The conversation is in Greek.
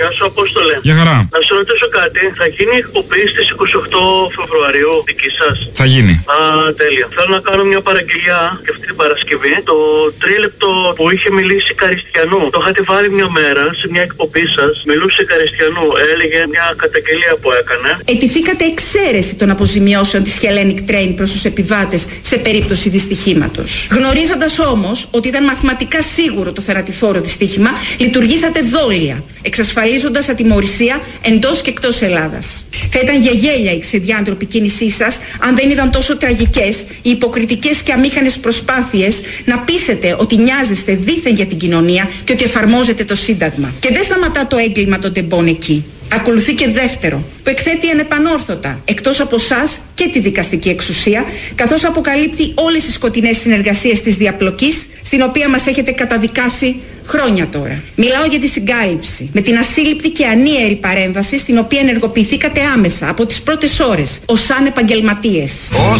Γεια σου, Απόστολε. Γεια χαρά. Να σε ρωτήσω κάτι. Θα γίνει εκπομπή στις 28 Φεβρουαρίου δική σας? Θα γίνει. Α, τέλεια. Θέλω να κάνω μια παραγγελιά και αυτή την Παρασκευή. Το τρίλεπτο που είχε μιλήσει Καριστιανού. Το είχατε βάλει μια μέρα σε μια εκπομπή σας. Μιλούσε Καριστιανού. Έλεγε μια καταγγελία που έκανε. Ετηθήκατε εξαίρεση των αποζημιώσεων της Hellenic Train προς τους επιβάτες σε περίπτωση δυστυχήματος. Γνωρίζοντας όμως ότι ήταν μαθηματικά σίγουρο το θανατηφόρο δυστύχημα, λειτουργήσατε δόλια, εξασφαλίζοντας ατιμωρησία εντός και εκτός Ελλάδας. Θα ήταν για γέλια η ξεδιάντροπη κίνησή σας αν δεν ήταν τόσο τραγικές οι υποκριτικές και αμήχανες προσπάθειες να πείσετε ότι νοιάζεστε δήθεν για την κοινωνία και ότι εφαρμόζετε το Σύνταγμα. Και δεν σταματά το έγκλημα των τεμπών εκεί. Ακολουθεί και δεύτερο, που εκθέτει ανεπανόρθωτα, εκτός από εσάς και τη δικαστική εξουσία, καθώς αποκαλύπτει όλες τις σκοτεινές συνεργασίες της διαπλοκής, στην οποία μας έχετε καταδικάσει χρόνια τώρα. Μιλάω για τη συγκάλυψη, με την ασύλληπτη και ανίερη παρέμβαση, στην οποία ενεργοποιηθήκατε άμεσα, από τις πρώτες ώρες, ως σαν επαγγελματίες. Ως